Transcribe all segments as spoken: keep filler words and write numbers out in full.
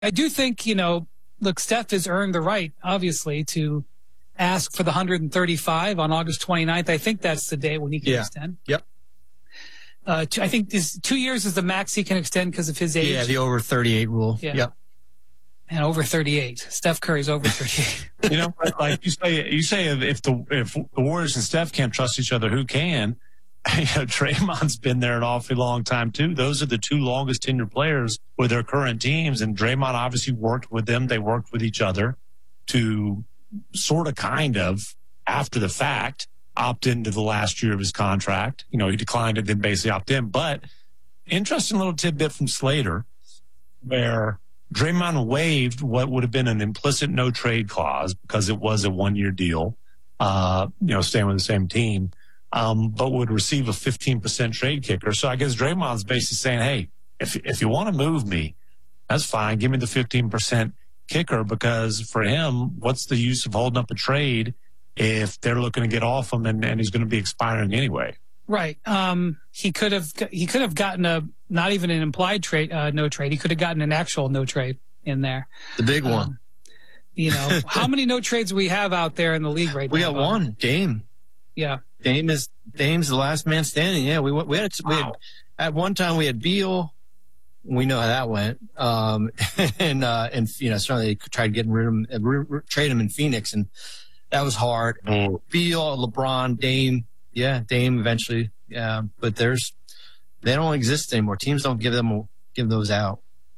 I do think, you know, look, Steph has earned the right, obviously, to ask for the one hundred thirty-five on August twenty-ninth. I think that's the day when he can yeah. extend. Yep. Uh, two, I think is two years is the max he can extend because of his age. Yeah, the over thirty-eight rule. Yeah. Yep. And over thirty-eight. Steph Curry's over thirty-eight. You know, like you say, you say if the if the Warriors and Steph can't trust each other, who can? You know, Draymond's been there an awfully long time too. Those are the two longest tenured players with their current teams, and Draymond obviously worked with them. They worked with each other to sort of, kind of, after the fact, opt into the last year of his contract. You know, he declined it, then basically opt in. But interesting little tidbit from Slater, where Draymond waived what would have been an implicit no trade clause because it was a one year deal, uh, you know, staying with the same team. Um, but would receive a fifteen percent trade kicker. So I guess Draymond's basically saying, hey, if if you want to move me, that's fine. Give me the fifteen percent kicker, because for him, what's the use of holding up a trade if they're looking to get off him and, and he's going to be expiring anyway? Right. Um, he could have he could have gotten a not even an implied trade, uh, no trade. He could have gotten an actual no trade in there. The big one. Um, you know, how many no trades we have out there in the league right we now? We got one, Dame. Yeah. Dame is Dame's the last man standing. Yeah, we we had, we had Wow. At one time we had Beal. We know how that went. Um, and uh, and you know certainly they tried getting rid of him, re- re- trade him in Phoenix, and that was hard. Mm. Beal, LeBron, Dame, yeah, Dame eventually. Yeah, but there's they don't exist anymore. Teams don't give them give those out.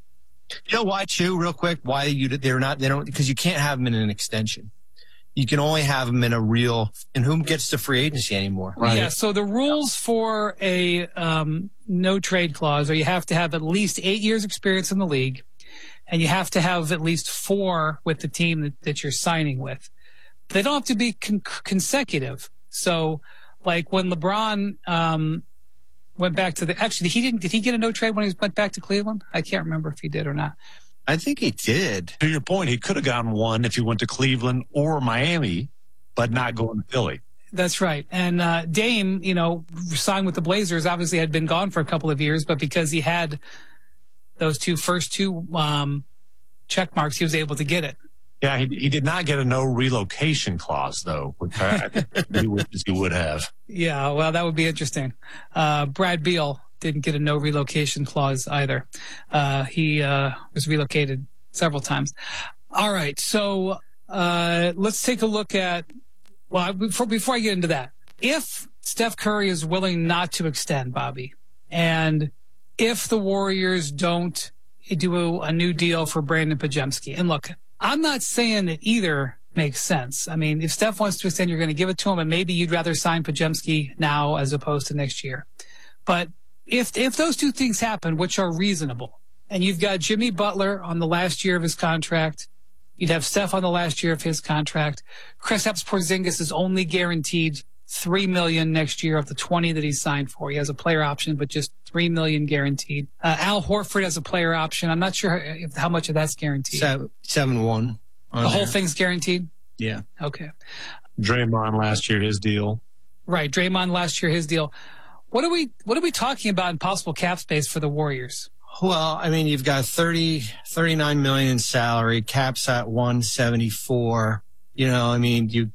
You know why too? Real quick, why you they're not they don't because you can't have them in an extension. You can only have them in a real, and whom gets to free agency anymore? Right? Yeah, so the rules for a um, no trade clause are you have to have at least eight years experience in the league, and you have to have at least four with the team that, that you're signing with. They don't have to be con- consecutive. So, like when LeBron um, went back to the, actually, he didn't, did he get a no trade when he went back to Cleveland? I can't remember if he did or not. I think he did. To your point, he could have gotten one if he went to Cleveland or Miami, but not going to Philly. That's right. And uh, Dame, you know, signed with the Blazers, obviously had been gone for a couple of years, but because he had those two first two um, check marks, he was able to get it. Yeah, he, he did not get a no relocation clause, though, which I think he would, he would have. Yeah, well, that would be interesting. Uh, Brad Beal didn't get a no relocation clause either. Uh, he uh, was relocated several times. All right, so uh, let's take a look at, well, before, before I get into that, if Steph Curry is willing not to extend, Bobby, and if the Warriors don't do a, a new deal for Brandon Podziemski, and look, I'm not saying that either makes sense. I mean, if Steph wants to extend, you're going to give it to him, and maybe you'd rather sign Podziemski now as opposed to next year. But If if those two things happen, which are reasonable, and you've got Jimmy Butler on the last year of his contract, you'd have Steph on the last year of his contract. Kristaps Porzingis is only guaranteed three million dollars next year of the twenty that he signed for. He has a player option, but just three million dollars guaranteed. Uh, Al Horford has a player option. I'm not sure if, how much of that's guaranteed. Seven, seven one. The there. Whole thing's guaranteed? Yeah. Okay. Draymond last year, his deal. Right. Draymond last year, his deal. What are we what are we talking about in possible cap space for the Warriors? Well, I mean, you've got thirty, thirty-nine million in salary, caps at one seventy-four. You know, I mean, you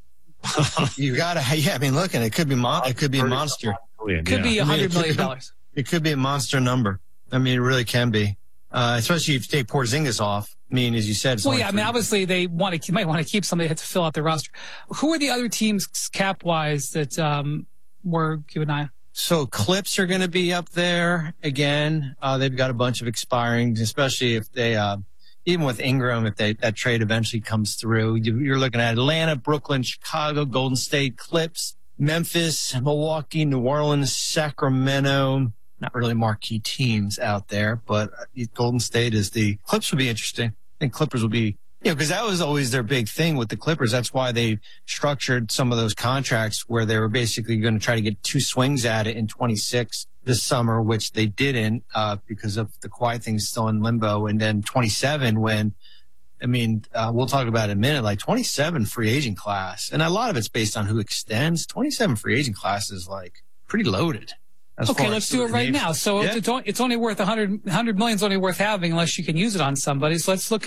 you got to yeah, I mean, look, and it could be mon- it could be a monster. It could be a hundred million dollars. It could be a monster number. I mean, it really can be. Uh, especially if you take Porzingis off. I mean, as you said, it's well, yeah, I mean, obviously they want to might want to keep somebody to fill out their roster. Who are the other teams cap wise that um were you and I? So Clips are going to be up there again. Uh, they've got a bunch of expiring, especially if they, uh, even with Ingram, if they, that trade eventually comes through. You, you're looking at Atlanta, Brooklyn, Chicago, Golden State, Clips, Memphis, Milwaukee, New Orleans, Sacramento. Not really marquee teams out there, but Golden State is the Clips would be interesting. I think Clippers will be. You know, because that was always their big thing with the Clippers. That's why they structured some of those contracts where they were basically going to try to get two swings at it in twenty-six this summer, which they didn't uh, because of the quiet things still in limbo. And then twenty-seven when, I mean, uh, we'll talk about it in a minute, like twenty-seven free agent class. And a lot of it's based on who extends. twenty-seven free agent class is like pretty loaded. As Okay, far let's as do it right names. now. So Yeah. it's, it's only worth one hundred, one hundred million is only worth having unless you can use it on somebody. So let's look